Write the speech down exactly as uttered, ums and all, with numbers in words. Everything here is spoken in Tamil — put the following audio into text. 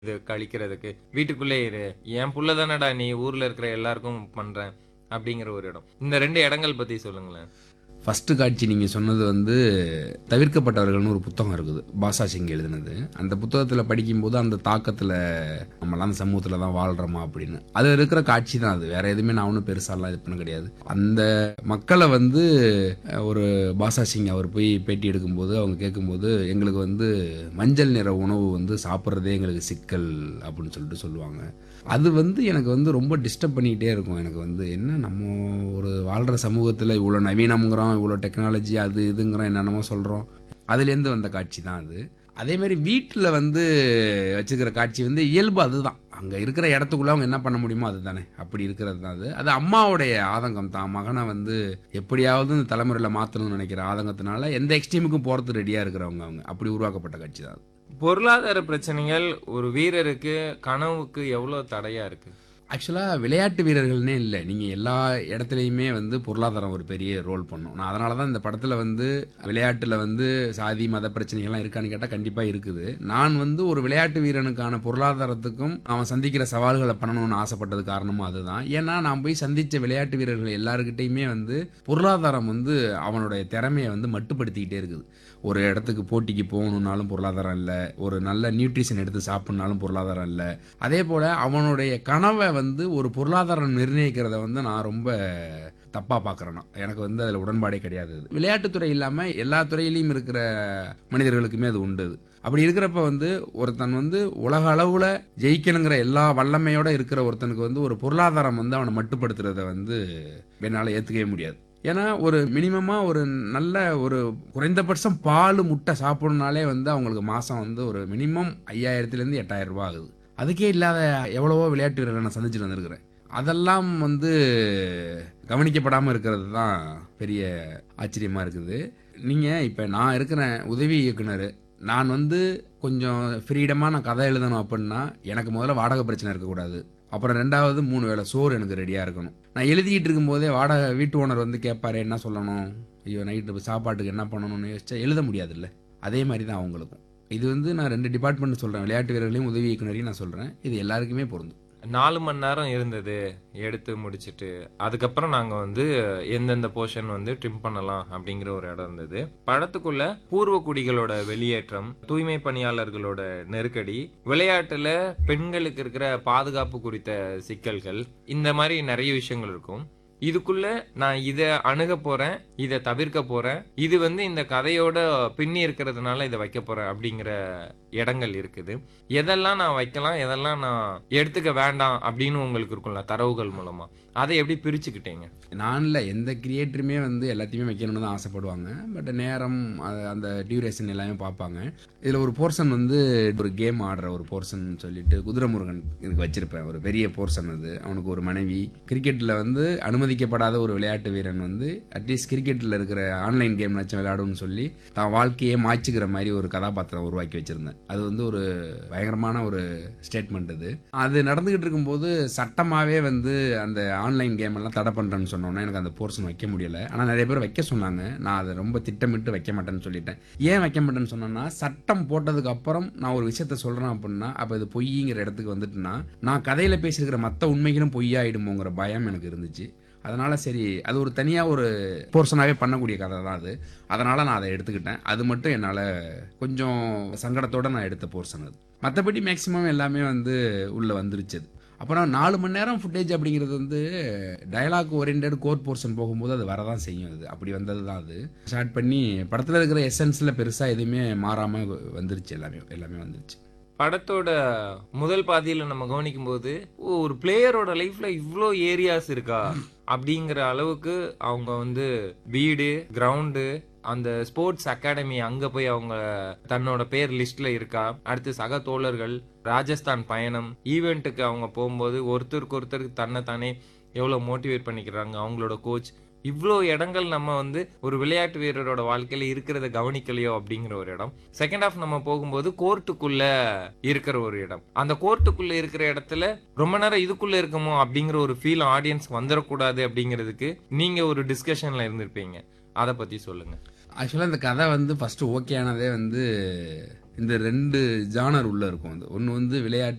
இது கழிக்கிறதுக்கு. வீட்டுக்குள்ளே இரு. என் புள்ள தானடா நீ ஊர்ல இருக்கிற எல்லாருக்கும் பண்றேன். அப்படிங்கிற ஒரு இடம். இந்த ரெண்டு இடங்கள் பத்தி சொல்லுங்களேன். ஃபர்ஸ்ட் காட்சி நீங்க சொன்னது வந்து தவிர்க்கப்பட்டவர்கள்னு ஒரு புத்தகம் இருக்குது. பாஷா சிங் எழுதினது. அந்த புத்தகத்துல படிக்கும்போது அந்த தாக்கத்துல நம்மலாம் அந்த சமூகத்துல தான் வாழ்றோமா அப்படின்னு. அது இருக்கிற காட்சி தான் அது. வேற எதுவுமே நான் ஒன்றும் பெருசாலாம் இது பண்ண கிடையாது. அந்த மக்களை வந்து அஹ், ஒரு பாஷா சிங் அவர் போய் பேட்டி எடுக்கும்போது அவங்க கேட்கும்போது எங்களுக்கு வந்து மஞ்சள் நிற உணவு வந்து சாப்பிட்றதே எங்களுக்கு சிக்கல் அப்படின்னு சொல்லிட்டு சொல்லுவாங்க. அது வந்து எனக்கு வந்து ரொம்ப டிஸ்டர்ப் பண்ணிக்கிட்டே இருக்கும். எனக்கு வந்து என்ன நம்ம ஒரு வாழ்கிற சமூகத்தில் இவ்வளோ நவீனம்ங்கிறோம், இவ்வளோ டெக்னாலஜி அது இதுங்கிறோம், என்னென்னமோ சொல்கிறோம். அதுலேருந்து வந்த காட்சி தான் அது. அதே மாதிரி வீட்டில் வந்து வச்சுக்கிற காட்சி வந்து இயல்பு அதுதான். அங்கே இருக்கிற இடத்துக்குள்ள அவங்க என்ன பண்ண முடியுமோ அதுதானே. அப்படி இருக்கிறது தான் அது. அது அம்மாவுடைய ஆதங்கம் தான். மகனை வந்து எப்படியாவது இந்த தலைமுறையில் மாற்றணும்னு நினைக்கிற ஆதங்கத்தினால எந்த எக்ஸ்ட்ரீமுக்கும் போகிறது ரெடியாக இருக்கிறவங்க அவங்க. அப்படி உருவாக்கப்பட்ட காட்சி தான் அது. பொருளாதார பிரச்சனைகள் ஒரு வீரருக்கு கனவுக்கு எவ்வளவு தடையா இருக்கு? ஆக்சுவலாக விளையாட்டு வீரர்கள்னே இல்லை, நீங்கள் எல்லா இடத்துலையுமே வந்து பொருளாதாரம் ஒரு பெரிய ரோல் பண்ணும். நான் அதனால தான் இந்த படத்தில் வந்து விளையாட்டில் வந்து சாதி மத பிரச்சனைகள்லாம் இருக்கான்னு கேட்டால் கண்டிப்பாக இருக்குது. நான் வந்து ஒரு விளையாட்டு வீரனுக்கான பொருளாதாரத்துக்கும் அவன் சந்திக்கிற சவால்களை பண்ணணும்னு ஆசைப்பட்டது காரணமும் அதுதான். ஏன்னா நான் போய் சந்தித்த விளையாட்டு வீரர்கள் எல்லாருக்கிட்டையுமே வந்து பொருளாதாரம் வந்து அவனுடைய திறமையை வந்து மட்டுப்படுத்திக்கிட்டே இருக்குது. ஒரு இடத்துக்கு போட்டிக்கு போகணுன்னாலும் பொருளாதாரம் இல்லை, ஒரு நல்ல நியூட்ரிஷன் எடுத்து சாப்பிட்னாலும் பொருளாதாரம் இல்லை. அதே போல் அவனுடைய கனவை வந்து ஒரு பொருளாதாரம் நிர்ணயிக்கிறத வந்து நான் ரொம்ப தப்பாக பார்க்குறேன்னா எனக்கு வந்து அதில் உடன்பாடே கிடையாது. அது விளையாட்டுத்துறை இல்லாமல் எல்லா துறையிலையும் இருக்கிற மனிதர்களுக்குமே அது உண்டு. அது. அப்படி இருக்கிறப்ப வந்து ஒருத்தன் வந்து உலக அளவில் ஜெயிக்கணுங்கிற எல்லா வல்லமையோட இருக்கிற ஒருத்தனுக்கு வந்து ஒரு பொருளாதாரம் வந்து அவனை மட்டுப்படுத்துறத வந்து என்னால் ஏற்றுக்கவே முடியாது. ஏன்னா ஒரு மினிமமாக ஒரு நல்ல ஒரு குறைந்தபட்சம் பால் முட்டை சாப்பிடணுனாலே வந்து அவங்களுக்கு மாதம் வந்து ஒரு மினிமம் ஐயாயிரத்துலேருந்து எட்டாயிரம் ரூபாய் ஆகுது. அதுக்கே இல்லாத எவ்வளவோ விளையாட்டு வீரர்களை நான் சந்திச்சுட்டு வந்திருக்கிறேன். அதெல்லாம் வந்து கவனிக்கப்படாமல் இருக்கிறது தான் பெரிய ஆச்சரியமாக இருக்குது. நீங்கள் இப்போ நான் இருக்கிறேன் உதவி இயக்குனர். நான் வந்து கொஞ்சம் ஃப்ரீடமாக நான் கதை எழுதணும் அப்படின்னா எனக்கு முதல்ல வாடகை பிரச்சனை இருக்கக்கூடாது. அப்புறம் ரெண்டாவது மூணு வேளை சோறு எனக்கு ரெடியாக இருக்கணும். நான் எழுதிக்கிட்டு இருக்கும்போதே வாடகை வீட்டு ஓனர் வந்து கேட்பாரு என்ன சொல்லணும், ஐயோ நைட்டு சாப்பாட்டுக்கு என்ன பண்ணணும்னு யோசிச்சா எழுத முடியாதுல்ல. அதே மாதிரி தான் அவங்களுக்கும். இது வந்து நான் ரெண்டு டிபார்ட்மெண்ட் சொல்கிறேன், விளையாட்டு வீரர்களையும் உதவி இயக்குனரையும் நான் சொல்கிறேன். இது எல்லாருக்குமே பொருந்தும். நாலு மணி நேரம் இருந்தது எடுத்து முடிச்சிட்டு அதுக்கப்புறம் நாங்க வந்து எந்தெந்த போர்ஷன் வந்து ட்ரிம் பண்ணலாம் அப்படிங்கிற ஒரு இடம் இருந்தது. படத்துக்குள்ள பூர்வ குடிகளோட வெளியேற்றம், தூய்மை பணியாளர்களோட நெருக்கடி, விளையாட்டுல பெண்களுக்கு இருக்கிற பாதுகாப்பு குறித்த சிக்கல்கள், இந்த மாதிரி நிறைய விஷயங்கள் இருக்கும். இதுக்குள்ள நான் இதை அணுக போறேன், இதை தவிர்க்க போறேன், இது வந்து இந்த கதையோட பின்னி இருக்கிறதுனால இதை வைக்க போறேன் அப்படிங்கிற இடங்கள் இருக்குது. எதெல்லாம் நான் வைக்கலாம், எதெல்லாம் நான் எடுத்துக்க வேண்டாம் அப்படின்னு உங்களுக்கு இருக்கும்ல தரவுகள் மூலமா, அதை எப்படி பிரிச்சுக்கிட்டீங்க? நான் இல்லை, எந்த கிரியேட்டருமே வந்து எல்லாத்தையுமே வைக்கணும்னு தான் ஆசைப்படுவாங்க. பட் நேரம் அது- அந்த டியூரேஷன் எல்லாமே பார்ப்பாங்க. இதில் ஒரு போர்ஷன் வந்து ஒரு கேம் ஆடுற ஒரு போர்ஷன் சொல்லிட்டு குதிரைமுருகன் இதுக்கு வச்சிருப்பேன். ஒரு பெரிய போர்ஷன் அது. அவனுக்கு ஒரு மனைவி, கிரிக்கெட்டில் வந்து அனுமதிக்கப்படாத ஒரு விளையாட்டு வீரன் வந்து அட்லீஸ்ட் கிரிக்கெட்டில் இருக்கிற ஆன்லைன் கேம் வச்சு விளையாடுன்னு சொல்லி தான் வாழ்க்கையே மாய்ச்சிக்கிற மாதிரி ஒரு கதாபாத்திரம் உருவாக்கி வச்சிருந்தேன். அது வந்து ஒரு பயங்கரமான ஒரு ஸ்டேட்மெண்ட். அது அது நடந்துகிட்டு இருக்கும்போது சட்டமாகவே வந்து அந்த ஆன்லைன் கேம் எல்லாம் தடை பண்ணுறேன்னு சொன்னோன்னா எனக்கு அந்த போர்ஷன் வைக்க முடியல. ஆனால் நிறைய பேர் வைக்க சொன்னாங்க. நான் அதை ரொம்ப திட்டமிட்டு வைக்க மாட்டேன்னு சொல்லிட்டேன். ஏன் வைக்க மாட்டேன்னு சொன்னேன்னா, சட்டம் போட்டதுக்கு அப்புறம் நான் ஒரு விஷயத்த சொல்கிறேன் அப்படின்னா அப்போ இது பொய்ங்கிற இடத்துக்கு வந்துட்டுனா நான் கதையில் பேசியிருக்கிற மற்ற உண்மைகளும் பொய்யாயிடுமோங்கிற பயம் எனக்கு இருந்துச்சு. அதனால சரி, அது ஒரு தனியாக ஒரு போர்ஷனாகவே பண்ணக்கூடிய கதை தான் அது. அதனால் நான் அதை எடுத்துக்கிட்டேன். அது மட்டும் என்னால் கொஞ்சம் சங்கடத்தோடு நான் எடுத்த போர்ஷன் அது. மற்றபடி மேக்ஸிமம் எல்லாமே வந்து உள்ளே வந்துருச்சு. அது அப்புறம் நாலு மணி நேரம் ஃபுட்டேஜ் அப்படிங்கிறது வந்து டயலாக் ஓரியன்ட் கோர் போர்ஷன் போகும்போது அது வரதான் செய்யும். அது அப்படி வந்தது தான். அது ஸ்டார்ட் பண்ணி படத்தில் இருக்கிற எசன்ஸில் பெருசாக எதுவுமே மாறாமல் வந்துருச்சு. எல்லாமே எல்லாமே வந்துருச்சு. படத்தோட முதல் பாதியில நம்ம கவனிக்கும் போது ஓ, ஒரு பிளேயரோட லைஃப்ல இவ்ளோ ஏரியாஸ் இருக்கா அப்படிங்கிற அளவுக்கு அவங்க வந்து வீடு, கிரவுண்டு, அந்த ஸ்போர்ட்ஸ் அகாடமி அங்க போய் அவங்க தன்னோட பேர் லிஸ்ட்ல இருக்கா, அடுத்து சக தோழர்கள், ராஜஸ்தான் பயணம், ஈவெண்ட்டுக்கு அவங்க போகும்போது ஒருத்தருக்கு ஒருத்தருக்கு தன்னை தானே எவ்வளவு மோட்டிவேட் பண்ணிக்கிறாங்க, அவங்களோட கோச், இவ்வளோ இடங்கள் நம்ம வந்து ஒரு விளையாட்டு வீரரோட வாழ்க்கையில இருக்கிறத கவனிக்கலையோ அப்படிங்கிற ஒரு இடம். செகண்ட் ஹாஃப் நம்ம போகும்போது கோர்ட்டுக்குள்ள இருக்கிற ஒரு இடம். அந்த கோர்ட்டுக்குள்ள இருக்கிற இடத்துல ரொம்ப நேரம் இதுக்குள்ள இருக்குமோ அப்படிங்கிற ஒரு ஃபீல் ஆடியன்ஸ் வந்துடக்கூடாது அப்படிங்கிறதுக்கு நீங்க ஒரு டிஸ்கஷன்ல இருந்திருப்பீங்க. அதை பத்தி சொல்லுங்க. ஆக்சுவலாக இந்த கதை வந்து ஃபஸ்ட்டு ஓகே ஆனதே வந்து இந்த ரெண்டு ஜானர் உள்ளே இருக்கும். அது ஒன்று வந்து விளையாட்டு